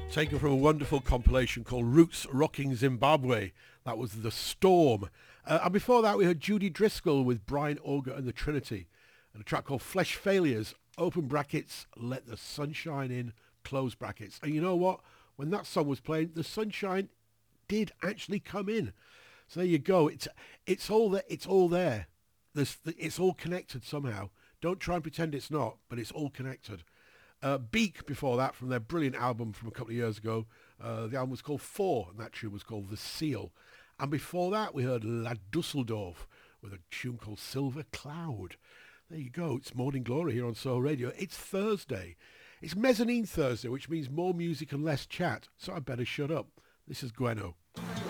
Taken from a wonderful compilation called Roots Rocking Zimbabwe. That was The Storm. And before that we heard Judy Driscoll with Brian Auger and the Trinity. And a track called Flesh Failures, open brackets, Let the Sunshine In, close brackets. And you know what? When that song was playing, the sunshine did actually come in. So there you go. It's all there. It's all there. It's all connected somehow. Don't try and pretend it's not, but it's all connected. Beak before that from their brilliant album from a couple of years ago. The album was called Four, and that tune was called The Seal. And before that we heard La Dusseldorf with a tune called Silver Cloud. There you go. It's Morning Glory here on Soul Radio. It's Thursday. It's Mezzanine Thursday, which means more music and less chat, so I better shut up. This is Gueno.